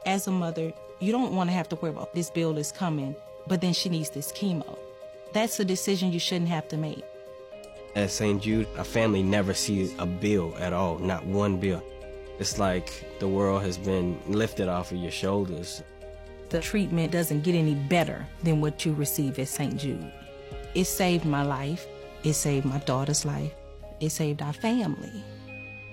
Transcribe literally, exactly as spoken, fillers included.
As a mother, you don't want to have to worry about this bill is coming, but then she needs this chemo. That's a decision you shouldn't have to make. At Saint Jude, a family never sees a bill at all, not one bill. It's like the world has been lifted off of your shoulders. The treatment doesn't get any better than what you receive at Saint Jude. It saved my life. It saved my daughter's life. It saved our family.